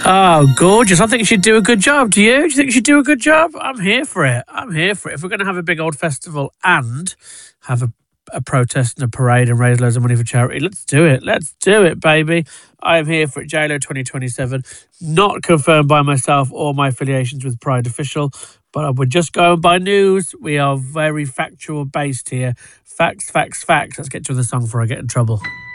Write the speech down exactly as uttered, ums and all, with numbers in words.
Oh, gorgeous. I think she'd do a good job. Do you? Do you think she'd do a good job? I'm here for it. I'm here for it. If we're going to have a big old festival and have a, a protest and a parade and raise loads of money for charity, let's do it. Let's do it, baby. I am here for it. J Lo twenty twenty-seven. Not confirmed by myself or my affiliations with Pride Official, but I would just go by news. We are very factual based here. Facts, facts, facts. Let's get to the song before I get in trouble.